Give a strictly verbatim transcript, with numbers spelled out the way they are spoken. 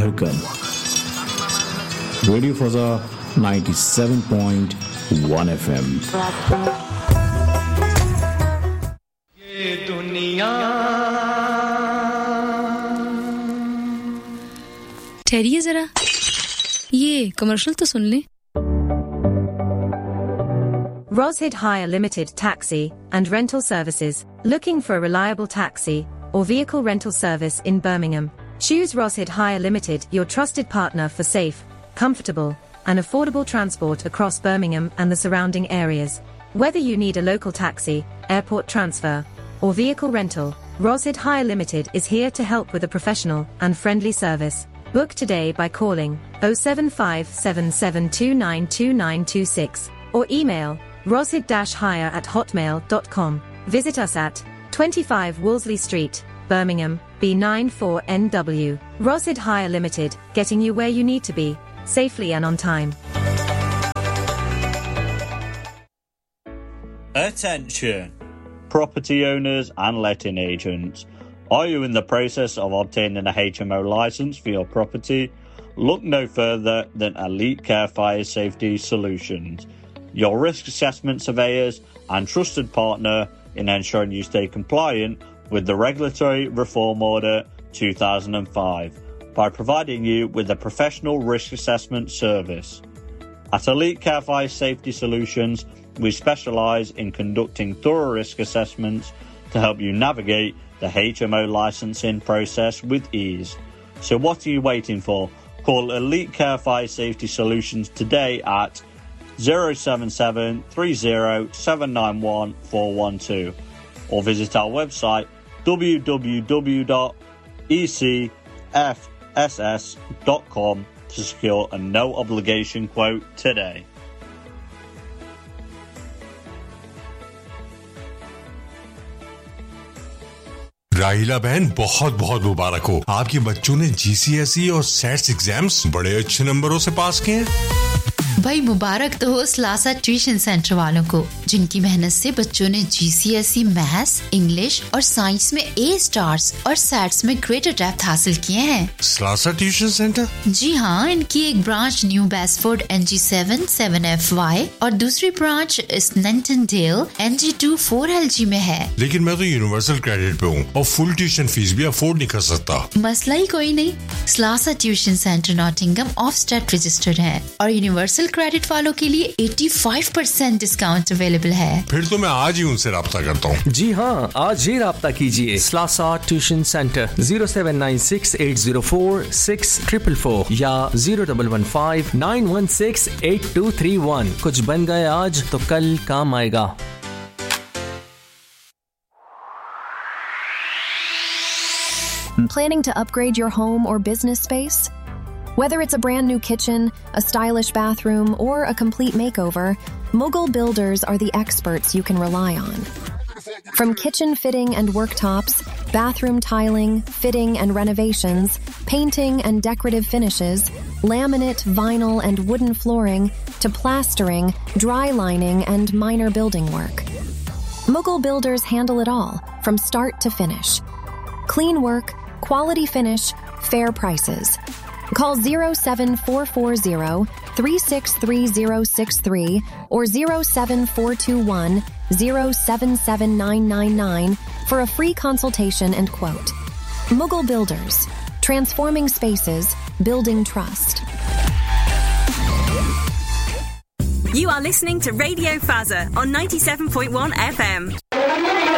Welcome. Radio Fazza ninety-seven point one F M. ये दुनिया ठहरिए जरा, ये कमर्शियल तो सुन ले. Roshid Hire Limited Taxi and Rental Services. Looking for a reliable taxi or vehicle rental service in Birmingham? Choose Roshid Hire Limited, your trusted partner for safe, comfortable, and affordable transport across Birmingham and the surrounding areas. Whether you need a local taxi, airport transfer, or vehicle rental, Roshid Hire Limited is here to help with a professional and friendly service. Book today by calling oh seven five seven seven two nine two nine two six or email roshid-hire at hotmail dot com. Visit us at twenty-five Wolseley Street, Birmingham, B nine four N W. Roshid Hire Limited, getting you where you need to be, safely and on time. Attention, property owners and letting agents. Are you in the process of obtaining a H M O license for your property? Look no further than Elite Care Fire Safety Solutions, your risk assessment surveyors and trusted partner in ensuring you stay compliant with the Regulatory Reform Order two thousand five by providing you with a professional risk assessment service. At Elite Care Fire Safety Solutions, we specialise in conducting thorough risk assessments to help you navigate the H M O licensing process with ease. So what are you waiting for? Call Elite Care Fire Safety Solutions today at oh seven seven three oh seven nine one four one two or visit our website w w w dot e c f s s dot com to secure a no obligation quote today. राहिला बहन, बहुत बहुत मुबारक हो. आपके बच्चों ने जीसीएसई और sets exams बड़े अच्छे नंबरों से पास किए हैं. भाई मुबारक तो हो स्लासा ट्यूशन सेंटर वालों को, जिनकी मेहनत से बच्चों ने जीसीएसई मैथ्स, इंग्लिश और साइंस में ए स्टार्स और सेट्स में ग्रेटर डेप्थ हासिल किए हैं. स्लासा ट्यूशन सेंटर? जी हाँ, इनकी एक branch new बेस्फोर्ड N G seven seven F Y और दूसरी branch स्नेंटन del N G to four L G में है. लेकिन मैं तो यूनिवर्सल क्रेडिट पे हूँ और फुल ट्यूशन फीस भी अफोर्ड नहीं कर सकता. मसला ही कोई नहीं. स्लासा tuition centre Nottingham of state registered है और यूनिवर्सल क्रेडिट वालों के लिए पचासी परसेंट डिस्काउंट अवेलेबल है. फिर तो मैं आज ही उनसे राब्ता करता हूँ. जी हाँ, आज ही राब्ता कीजिए. स्लासा tuition centre zero seven nine six eight zero four six four four four या zero one one five nine one six eight two three one. कुछ बन गए आज तो कल काम आएगा. Planning to upgrade your home or business space? Whether it's a brand new kitchen, a stylish bathroom, or a complete makeover, Mughal Builders are the experts you can rely on. From kitchen fitting and worktops, bathroom tiling, fitting and renovations, painting and decorative finishes, laminate, vinyl and wooden flooring, to plastering, dry lining and minor building work. Mughal Builders handle it all, from start to finish. Clean work, quality finish, fair prices. Call zero seven four four zero three six three zero six three or zero seven four two one zero seven seven nine nine nine for a free consultation and quote. Mughal Builders, transforming spaces, building trust. You are listening to Radio Fazza on ninety-seven point one F M.